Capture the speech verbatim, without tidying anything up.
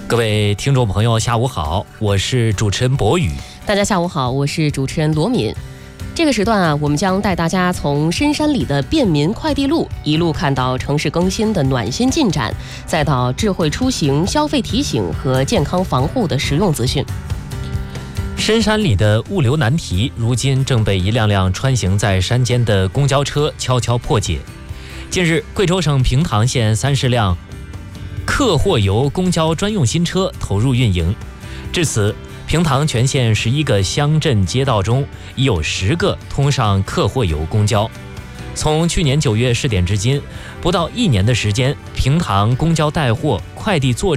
各位听众朋友，下午好，我是主持人博宇。 大家下午好，我是主持人罗敏。这个时段啊，我们将带大家从深山里的便民快递路一路看到城市更新的暖心进展，再到智慧出行、消费提醒和健康防护的实用资讯。 深山里的物流难题，如今正被一辆辆穿行在山间的公交车悄悄破解。近日，贵州省平塘县三十辆客货邮公交专用新车投入运营，至此，平塘全县十一个乡镇街道中已有十个通上客货邮公交。从去年九月试点至今，不到一年的时间，平塘公交带货、快递坐